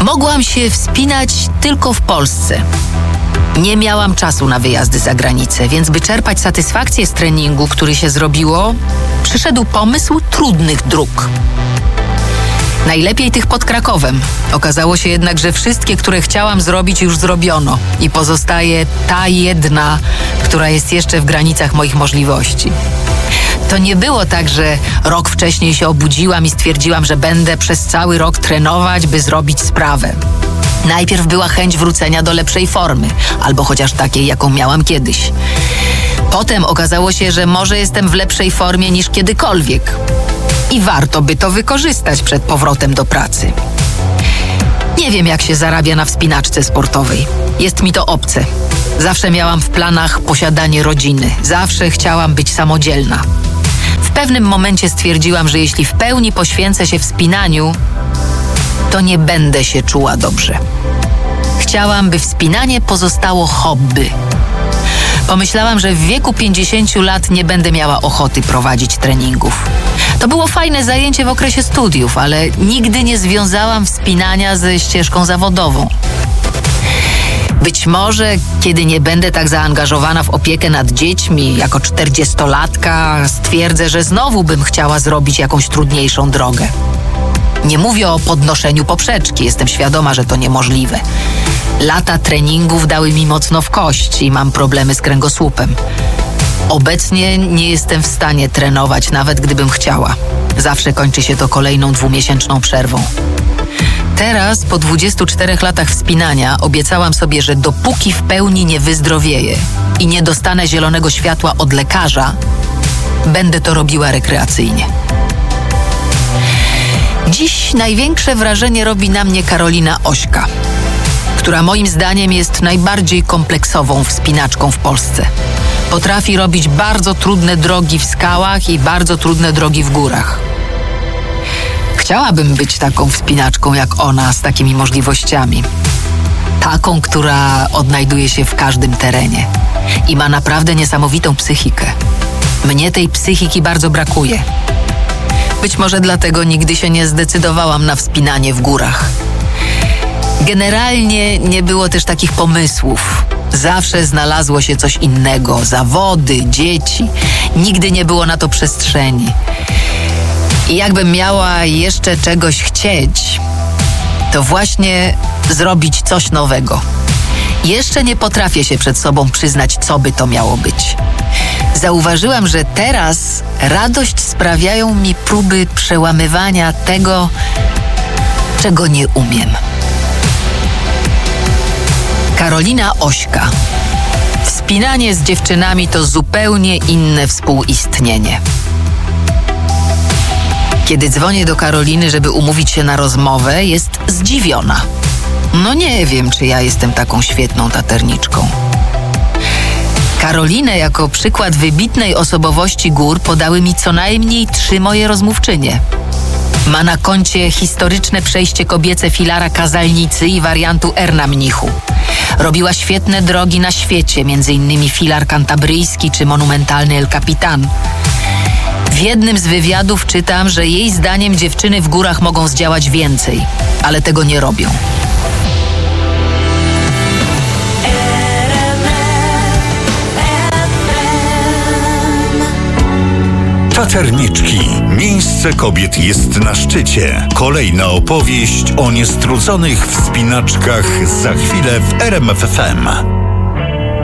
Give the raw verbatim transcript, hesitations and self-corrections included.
Mogłam się wspinać tylko w Polsce. Nie miałam czasu na wyjazdy za granicę, więc by czerpać satysfakcję z treningu, który się zrobiło, przyszedł pomysł trudnych dróg. Najlepiej tych pod Krakowem. Okazało się jednak, że wszystkie, które chciałam zrobić, już zrobiono i pozostaje ta jedna, która jest jeszcze w granicach moich możliwości. To nie było tak, że rok wcześniej się obudziłam i stwierdziłam, że będę przez cały rok trenować, by zrobić sprawę. Najpierw była chęć wrócenia do lepszej formy, albo chociaż takiej, jaką miałam kiedyś. Potem okazało się, że może jestem w lepszej formie niż kiedykolwiek. I warto by to wykorzystać przed powrotem do pracy. Nie wiem, jak się zarabia na wspinaczce sportowej. Jest mi to obce. Zawsze miałam w planach posiadanie rodziny. Zawsze chciałam być samodzielna. W pewnym momencie stwierdziłam, że jeśli w pełni poświęcę się wspinaniu, to nie będę się czuła dobrze. Chciałam, by wspinanie pozostało hobby. Pomyślałam, że w wieku pięćdziesięciu lat nie będę miała ochoty prowadzić treningów. To było fajne zajęcie w okresie studiów, ale nigdy nie związałam wspinania ze ścieżką zawodową. Być może, kiedy nie będę tak zaangażowana w opiekę nad dziećmi, jako czterdziestolatka, stwierdzę, że znowu bym chciała zrobić jakąś trudniejszą drogę. Nie mówię o podnoszeniu poprzeczki, jestem świadoma, że to niemożliwe. Lata treningów dały mi mocno w kość i mam problemy z kręgosłupem. Obecnie nie jestem w stanie trenować, nawet gdybym chciała. Zawsze kończy się to kolejną dwumiesięczną przerwą. Teraz, po dwudziestu czterech latach wspinania, obiecałam sobie, że dopóki w pełni nie wyzdrowieję i nie dostanę zielonego światła od lekarza, będę to robiła rekreacyjnie. Dziś największe wrażenie robi na mnie Karolina Ośka, która moim zdaniem jest najbardziej kompleksową wspinaczką w Polsce. Potrafi robić bardzo trudne drogi w skałach i bardzo trudne drogi w górach. Chciałabym być taką wspinaczką jak ona, z takimi możliwościami. Taką, która odnajduje się w każdym terenie i ma naprawdę niesamowitą psychikę. Mnie tej psychiki bardzo brakuje. Być może dlatego nigdy się nie zdecydowałam na wspinanie w górach. Generalnie nie było też takich pomysłów. Zawsze znalazło się coś innego. Zawody, dzieci. Nigdy nie było na to przestrzeni. I jakbym miała jeszcze czegoś chcieć, to właśnie zrobić coś nowego. Jeszcze nie potrafię się przed sobą przyznać, co by to miało być. Zauważyłam, że teraz radość sprawiają mi próby przełamywania tego, czego nie umiem. Karolina Ośka. Wspinanie z dziewczynami to zupełnie inne współistnienie. Kiedy dzwonię do Karoliny, żeby umówić się na rozmowę, jest zdziwiona. No nie wiem, czy ja jestem taką świetną taterniczką. Karolinę jako przykład wybitnej osobowości gór podały mi co najmniej trzy moje rozmówczynie. Ma na koncie historyczne przejście kobiece filara Kazalnicy i wariantu R na Mnichu. Robiła świetne drogi na świecie, między innymi filar kantabryjski czy monumentalny El Capitan. W jednym z wywiadów czytam, że jej zdaniem dziewczyny w górach mogą zdziałać więcej, ale tego nie robią. Taterniczki. Miejsce kobiet jest na szczycie. Kolejna opowieść o niestrudzonych wspinaczkach za chwilę w R M F F M.